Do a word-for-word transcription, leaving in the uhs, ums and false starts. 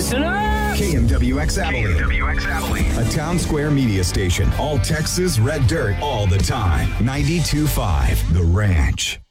Listen up! K M W X Abilene. K M W X Abilene. A Town Square media station. All Texas red dirt all the time. ninety-two point five The Ranch.